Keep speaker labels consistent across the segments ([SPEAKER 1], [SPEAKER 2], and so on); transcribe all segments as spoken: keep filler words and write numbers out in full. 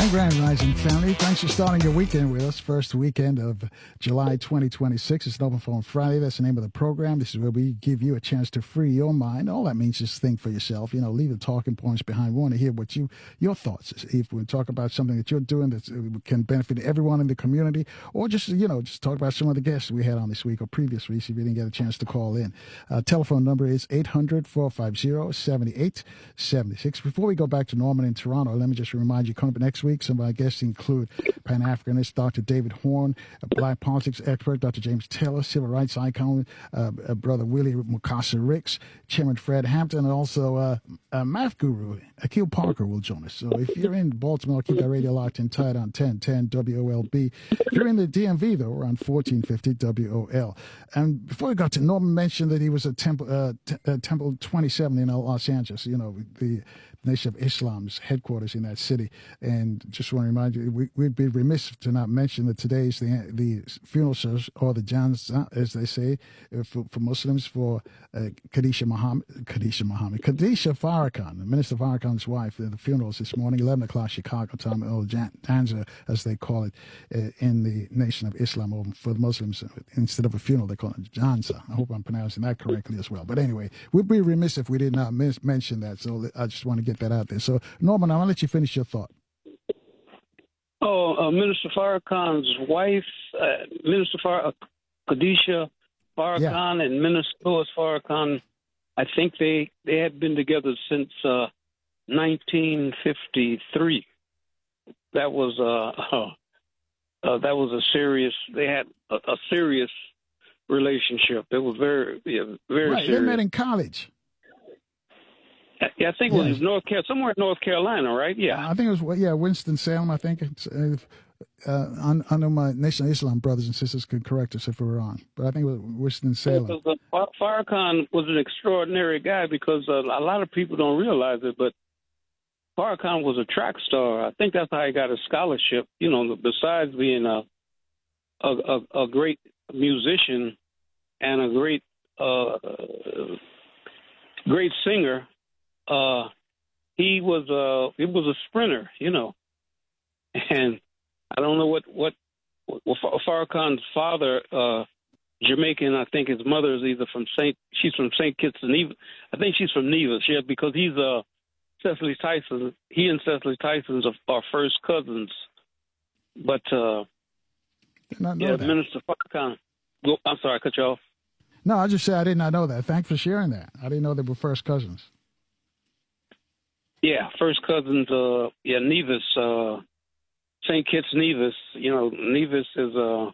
[SPEAKER 1] Grand Rising family, thanks for starting your weekend with us. First weekend of July twenty twenty-six. It's an Open Phone Friday. That's the name of the program. This is where we give you a chance to free your mind. All that means is think for yourself. You know, leave the talking points behind. We want to hear what you, your thoughts. If we talk about something that you're doing that can benefit everyone in the community, or just, you know, just talk about some of the guests we had on this week or previous weeks if you didn't get a chance to call in. Uh, telephone number is eight hundred, four five zero, seven eight seven six. Before we go back to Norman in Toronto, let me just remind you, coming up next week, some of our guests include Pan-Africanist Doctor David Horn, a black politics expert Doctor James Taylor, civil rights icon uh, uh, Brother Willie Mukasa Ricks, Chairman Fred Hampton, and also uh, uh, math guru Akil Parker will join us. So if you're in Baltimore, keep that radio locked and tight on ten ten W O L B. If you're in the D M V, though, we're on fourteen fifty W O L. And before we got to, Norman mentioned that he was at Temple, uh, t- uh, Temple twenty-seven in Los Angeles, you know, the Nation of Islam's headquarters in that city. And just want to remind you, we, we'd be remiss to not mention that today is the the funeral service, or the janazah, as they say, uh, for, for Muslims, for uh, Khadija Muhammad, Khadija Muhammad, Khadija Farrakhan, the Minister Farrakhan's wife. The funeral is this morning, eleven o'clock Chicago time, or janazah, as they call it uh, in the Nation of Islam, or for the Muslims, instead of a funeral, they call it janazah. I hope I'm pronouncing that correctly as well. But anyway, we'd be remiss if we did not mis- mention that. So I just want to get that out there. So, Norman, I'm going to let you finish your thought.
[SPEAKER 2] Oh, uh, Minister Farrakhan's wife, uh, Minister Far- uh, Khadija Farrakhan, yeah. and Minister Louis Farrakhan, I think they, they had been together since uh, nineteen fifty-three. That was uh, uh, uh, that was a serious. They had a, a serious relationship. It was very, yeah, very
[SPEAKER 1] right,
[SPEAKER 2] serious.
[SPEAKER 1] They met in college.
[SPEAKER 2] Yeah, I think it was North Carolina, somewhere in North Carolina, right? Yeah,
[SPEAKER 1] I think it was yeah Winston-Salem. I think it's, uh, uh, I know my Nation of Islam brothers and sisters could correct us if we were wrong, but I think it was Winston-Salem.
[SPEAKER 2] Because, uh, Farrakhan was an extraordinary guy because uh, a lot of people don't realize it, but Farrakhan was a track star. I think that's how he got a scholarship. You know, besides being a a, a, a great musician and a great uh, great singer. Uh, he was uh he was a sprinter, you know, and I don't know what what, what Farrakhan's father, uh, Jamaican. I think his mother is either from Saint. She's from Saint Kitts and Nevis. I think she's from Nevis. Yeah, because he's uh Cecily Tyson. He and Cecily Tyson's are, are first cousins. But uh,
[SPEAKER 1] not know
[SPEAKER 2] yeah,
[SPEAKER 1] that.
[SPEAKER 2] Minister Farrakhan. Well, I'm sorry, I cut you off.
[SPEAKER 1] No, I just said I did not know that. Thanks for sharing that. I didn't know they were first cousins.
[SPEAKER 2] Yeah, first cousins. Uh, yeah, Nevis, uh, Saint Kitts, Nevis. You know, Nevis is uh,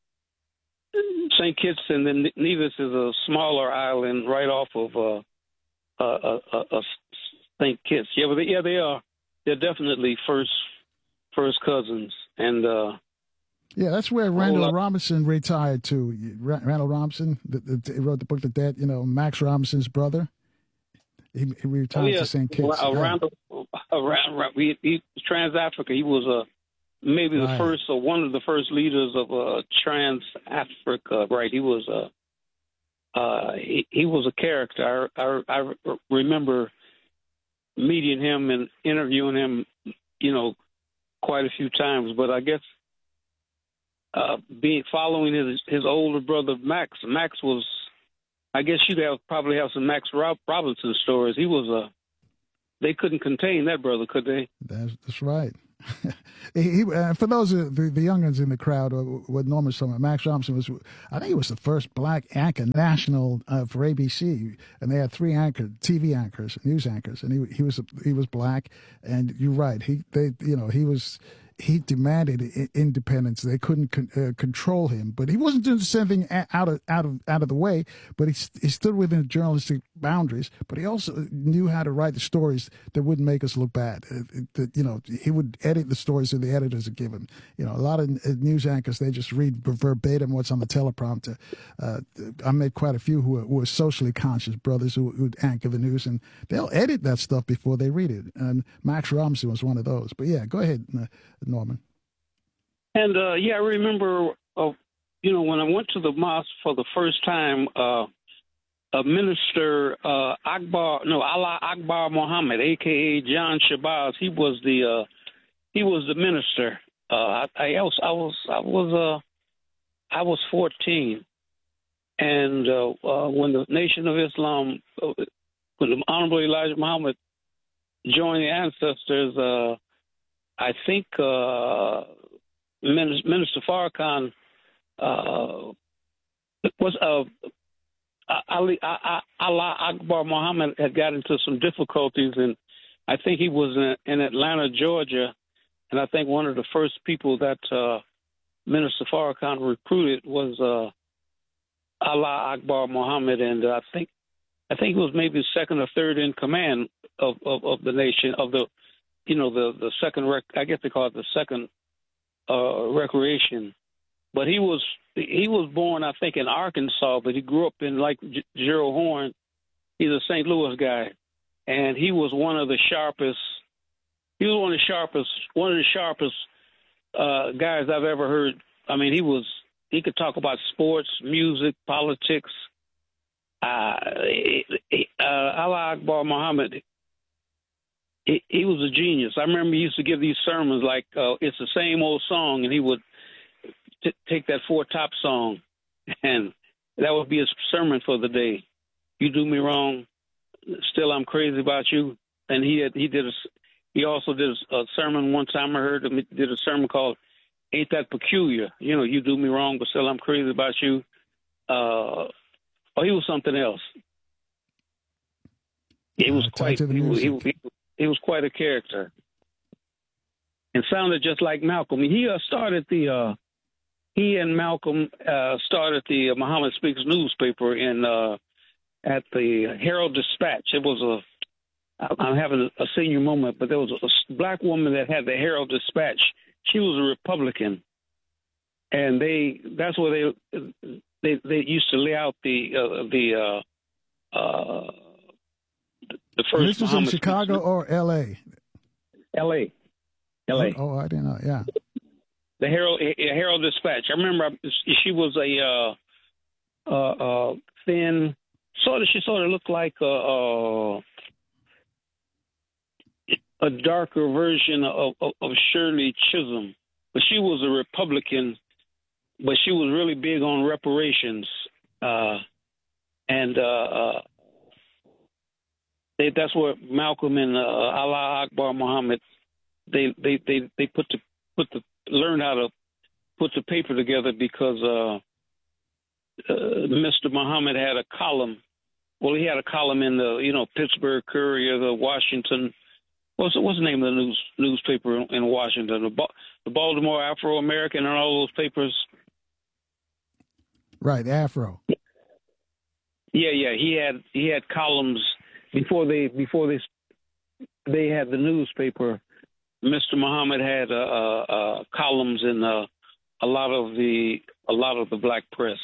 [SPEAKER 2] Saint Kitts, and then Nevis is a smaller island right off of uh, uh, uh, uh, Saint Kitts. Yeah, but they, yeah, they are. They're definitely first first cousins, and uh,
[SPEAKER 1] yeah, that's where Randall Robinson retired to. Randall Robinson, the, the, he wrote the book The Dead. You know, Max Robinson's brother. He, he retired oh, yeah. to Saint Kitts.
[SPEAKER 2] Around, yeah. around, around, he, he Trans Africa. He was uh, maybe the right. first or one of the first leaders of uh, Trans Africa. Right? He was uh, uh, he, he was a character. I, I, I remember meeting him and interviewing him. You know, quite a few times. But I guess uh, being following his his older brother Max. Max was. I guess you'd have probably have some Max Rob- Robinson stories. He was a. Uh, they couldn't contain that brother, could they?
[SPEAKER 1] That's, that's right. he, he, uh, for those of the, the young ones in the crowd, or what Norman's talking about, Max Robinson was, I think he was the first black anchor national uh, for A B C, and they had three anchor T V anchors, news anchors, and he he was he was black, and you're right. He they you know he was. He demanded independence. They couldn't con- uh, control him, but he wasn't doing something out of out of out of the way. But he he stood within journalistic boundaries. But he also knew how to write the stories that wouldn't make us look bad. Uh, that you know, he would edit the stories that the editors would give him. You know, a lot of news anchors, they just read verbatim what's on the teleprompter. Uh, I met quite a few who were, who were socially conscious brothers who would anchor the news, and they'll edit that stuff before they read it. And Max Robinson was one of those. But yeah, go ahead. Uh, Norman.
[SPEAKER 2] And, uh, yeah, I remember, uh, you know, when I went to the mosque for the first time, uh, a minister, uh, Akbar, no, Allah Akbar Muhammad, a k a. John Shabazz, he was the uh, he was the minister. Uh, I, I was I was I was uh, I was fourteen, and uh, uh, when the Nation of Islam, uh, when the Honorable Elijah Muhammad joined the ancestors, uh, I think uh, Minister, Minister Farrakhan uh, was uh, Ali, Allah Akbar Muhammad had got into some difficulties, and I think he was in, in Atlanta, Georgia, and I think one of the first people that uh, Minister Farrakhan recruited was uh, Allah Akbar Muhammad, and uh, I think I think he was maybe second or third in command of, of, of the nation, of the, you know, the the second rec, I guess they call it the second uh, recreation, but he was he was born I think in Arkansas, but he grew up in like G- Gerald Horn. He's a Saint Louis guy, and he was one of the sharpest. He was one of the sharpest, one of the sharpest uh, guys I've ever heard. I mean, he was he could talk about sports, music, politics. Uh, uh, Allah Akbar Muhammad, he, he was a genius. I remember he used to give these sermons like uh, it's the same old song, and he would t- take that Four Top song, and that would be his sermon for the day. You do me wrong, still I'm crazy about you. And he had, he did a, he also did a sermon one time. I heard him did a sermon called "Ain't That Peculiar?" You know, you do me wrong, but still I'm crazy about you. Uh, oh, he was something else. He was uh, quite he, he, he, he was quite a character, and sounded just like Malcolm. He uh, started the uh, he and Malcolm uh, started the Muhammad Speaks newspaper in uh, at the Herald Dispatch. It was a I'm having a senior moment, but there was a black woman that had the Herald Dispatch. She was a Republican, and they that's where they they they used to lay out the uh, the uh, uh, the first.
[SPEAKER 1] This was Muhammad in Chicago Speaks. Or L A?
[SPEAKER 2] L A L A
[SPEAKER 1] Oh, I didn't know. Yeah.
[SPEAKER 2] The Herald Herald Dispatch. I remember she was a uh, uh, uh, thin, sort of. She sort of looked like a, a, a darker version of, of, of Shirley Chisholm, but she was a Republican. But she was really big on reparations, uh, and uh, uh, they, that's where Malcolm and uh, Allah Akbar Muhammad they they they, they put the put the learned how to put the paper together because uh, uh, Mister Muhammad had a column. Well, he had a column in the you know Pittsburgh Courier, the Washington. What's what's the name of the news newspaper in Washington? The, the Baltimore Afro American and all those papers.
[SPEAKER 1] Right, Afro.
[SPEAKER 2] Yeah, yeah. He had he had columns before they before they they had the newspaper. Mister Muhammad had uh, uh, columns in uh, a lot of the a lot of the black press.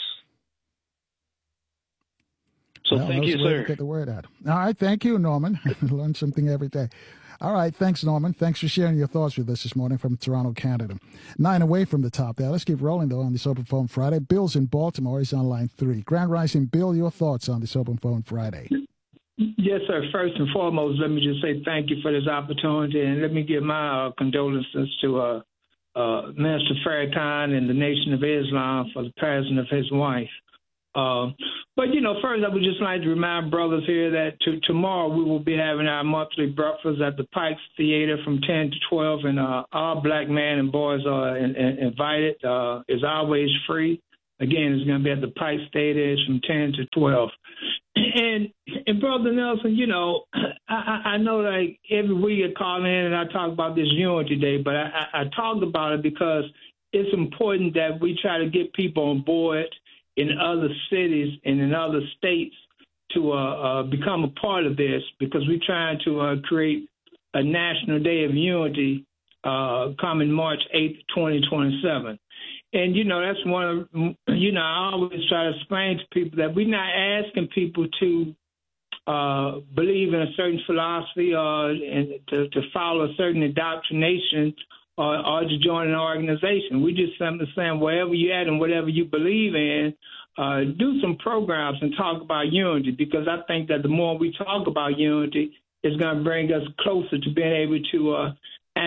[SPEAKER 2] So
[SPEAKER 1] well,
[SPEAKER 2] thank you, sir.
[SPEAKER 1] Get the word out. All right, thank you, Norman. Learn something every day. All right, thanks, Norman. Thanks for sharing your thoughts with us this morning from Toronto, Canada. Nine away from the top there. Let's keep rolling, though, on this Open Phone Friday. Bill's in Baltimore. He's on line three. Grand Rising, Bill, your thoughts on this Open Phone Friday?
[SPEAKER 3] Yes, sir. First and foremost, let me just say thank you for this opportunity, and let me give my uh, condolences to uh, uh, Minister Farrakhan and the Nation of Islam for the passing of his wife. Uh, but, you know, first I would just like to remind brothers here that to, tomorrow we will be having our monthly breakfast at the Pikes Theater from ten to twelve, and uh, all black men and boys are in, in, invited. Uh, it's always free. Again, it's going to be at the Pikes Theater. It's from ten to twelve. And, and Brother Nelson, you know, I, I know like every week I call in and I talk about this Unity Day, but I, I, I talk about it because it's important that we try to get people on board in other cities and in other states to uh, uh, become a part of this, because we're trying to uh, create a National Day of Unity uh, coming March eighth, twenty twenty-seven. And, you know, that's one of, you know, I always try to explain to people that we're not asking people to uh, believe in a certain philosophy or and to, to follow a certain indoctrination or, or to join an organization. We just simply saying wherever you're at and whatever you believe in, uh, do some programs and talk about unity, because I think that the more we talk about unity, it's going to bring us closer to being able to uh,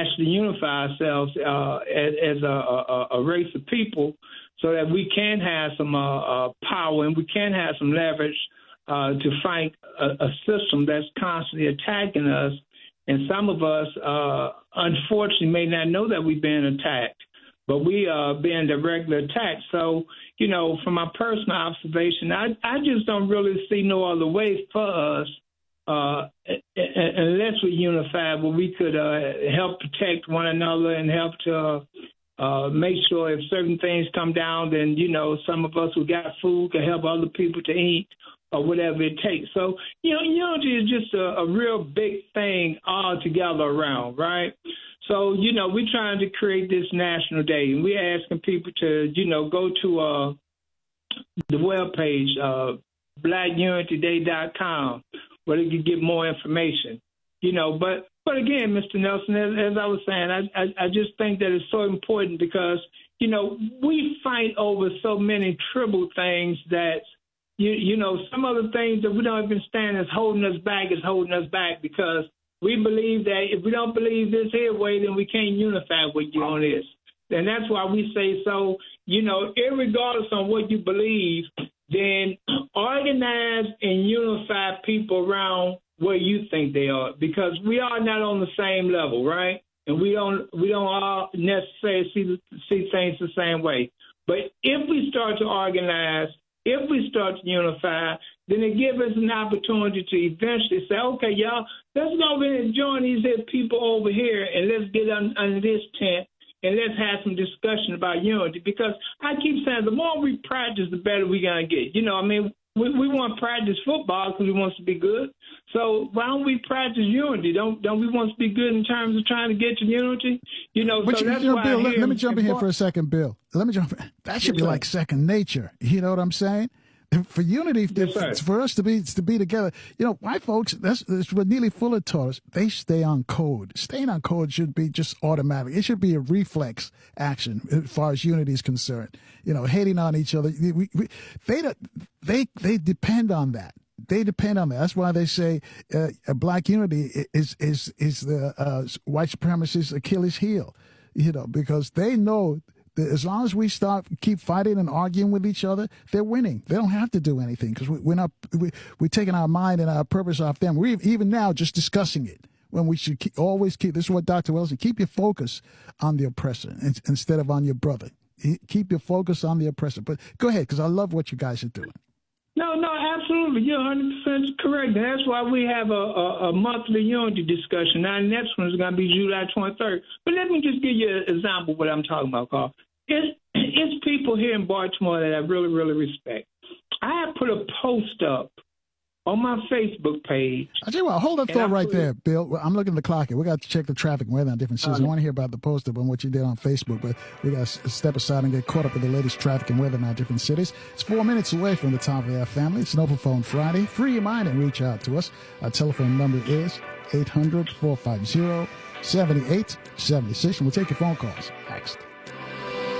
[SPEAKER 3] nationally unify ourselves uh, as, as a, a, a race of people so that we can have some uh, uh, power and we can have some leverage uh, to fight a, a system that's constantly attacking us. And some of us, uh, unfortunately, may not know that we've been attacked, but we are being directly attacked. So, you know, from my personal observation, I, I just don't really see no other way for us uh, unless we unify where we could uh, help protect one another and help to uh, make sure if certain things come down, then, you know, some of us who got food can help other people to eat or whatever it takes. So, you know, unity is just a, a real big thing all together around, right? So, you know, we're trying to create this national day, and we're asking people to, you know, go to uh, the webpage, uh, black unity day dot com, where they can get more information, you know. But, but again, Mister Nelson, as, as I was saying, I, I, I just think that it's so important because, you know, we fight over so many trivial things that, you, you know, some of the things that we don't even stand is holding us back is holding us back because we believe that if we don't believe this here way, then we can't unify with you on this. And that's why we say so, you know, irregardless on what you believe, then organize and unify people around where you think they are, because we are not on the same level, right? And we don't we don't all necessarily see see things the same way. But if we start to organize, if we start to unify, then it gives us an opportunity to eventually say, okay, y'all, let's go over and join these people over here and let's get un- under this tent and let's have some discussion about unity. Because I keep saying the more we practice, the better we're going to get. You know, I mean, we, we want to practice football because we want to be good. So why don't we practice unity? Don't don't we want to be good in terms of trying to get to unity? You know,
[SPEAKER 1] but
[SPEAKER 3] so
[SPEAKER 1] you,
[SPEAKER 3] that's
[SPEAKER 1] you know,
[SPEAKER 3] why
[SPEAKER 1] Bill, let, let me jump in here
[SPEAKER 3] important.
[SPEAKER 1] for a second, Bill. Let me jump. That should
[SPEAKER 3] Yes,
[SPEAKER 1] be
[SPEAKER 3] sir.
[SPEAKER 1] like second nature. You know what I'm saying? For unity,
[SPEAKER 3] Yes,
[SPEAKER 1] for, for us to be to be together, you know, white folks, that's, that's what Neely Fuller taught us. They stay on code. Staying on code should be just automatic. It should be a reflex action as far as unity is concerned. You know, hating on each other. We, we, they they they depend on that. They depend on that. That's why they say uh, a black unity is is is the uh, white supremacist Achilles heel. You know, because they know. As long as we start keep fighting and arguing with each other, they're winning. They don't have to do anything because we, we're not we, we're taking our mind and our purpose off them. We're even now just discussing it when we should keep, always keep. This is what Doctor Wells said: keep your focus on the oppressor instead of on your brother. Keep your focus on the oppressor. But go ahead, because I love what you guys are doing.
[SPEAKER 3] No, no, absolutely. You're one hundred percent correct. And that's why we have a, a, a monthly unity discussion. Now, the next one is going to be July twenty-third. But let me just give you an example of what I'm talking about, Carl. It's, it's people here in Baltimore that I really, really respect. I have put a post up on my Facebook page.
[SPEAKER 1] I tell you what, hold that thought right there, Bill. I'm looking at the clock here. We got to check the traffic and weather on different cities. Uh, I want to hear about the post up on what you did on Facebook, but we got to step aside and get caught up with the latest traffic and weather in our different cities. It's four minutes away from the top of our family. It's an Open Phone Friday. Free your mind and reach out to us. Our telephone number is eight hundred, four five zero, seven eight seven six, and we'll take your phone calls next.